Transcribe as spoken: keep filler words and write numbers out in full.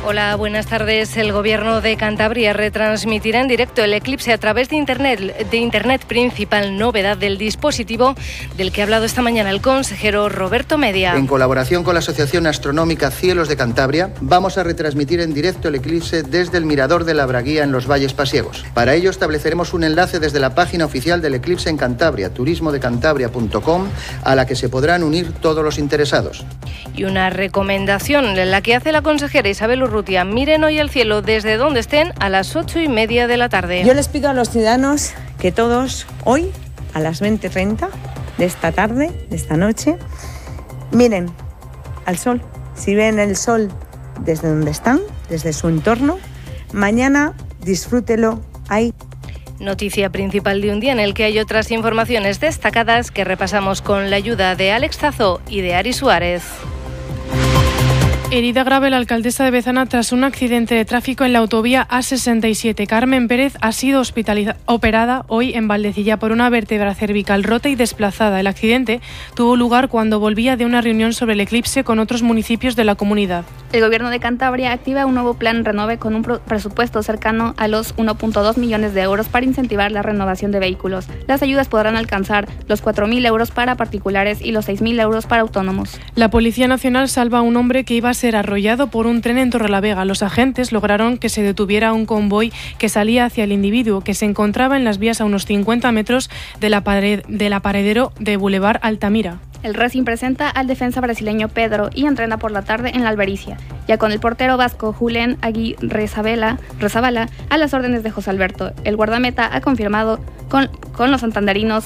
Hola, buenas tardes. El Gobierno de Cantabria retransmitirá en directo el eclipse a través de Internet, de Internet, principal novedad del dispositivo del que ha hablado esta mañana el consejero Roberto Media. En colaboración con la Asociación Astronómica Cielos de Cantabria, vamos a retransmitir en directo el eclipse desde el Mirador de la Braguía en los Valles Pasiegos. Para ello estableceremos un enlace desde la página oficial del eclipse en Cantabria, turismo de cantabria punto com, a la que se podrán unir todos los interesados. Y una recomendación, la que hace la consejera Isabel Urrutia: miren hoy al cielo desde donde estén a las ocho y media de la tarde. Yo les pido a los ciudadanos que todos hoy, a las veinte treinta de esta tarde, de esta noche, miren al sol. Si ven el sol desde donde están, desde su entorno, mañana disfrútelo ahí. Noticia principal de un día en el que hay otras informaciones destacadas que repasamos con la ayuda de Alex Zazo y de Ari Suárez. Herida grave la alcaldesa de Bezana tras un accidente de tráfico en la autovía A sesenta y siete. Carmen Pérez ha sido hospitalizada, operada hoy en Valdecilla por una vértebra cervical rota y desplazada. El accidente tuvo lugar cuando volvía de una reunión sobre el eclipse con otros municipios de la comunidad. El Gobierno de Cantabria activa un nuevo plan Renove con un presupuesto cercano a los uno punto dos millones de euros para incentivar la renovación de vehículos. Las ayudas podrán alcanzar los cuatro mil euros para particulares y los seis mil euros para autónomos. La Policía Nacional salva a un hombre que iba a ser arrollado por un tren en Torrelavega. Los agentes lograron que se detuviera un convoy que salía hacia el individuo, que se encontraba en las vías a unos cincuenta metros de la, pared, de la paredero de Boulevard Altamira. El Racing presenta al defensa brasileño Pedro y entrena por la tarde en la Albericia, ya con el portero vasco Julen Aguirrezabala a las órdenes de José Alberto. El guardameta ha confirmado con, con los santanderinos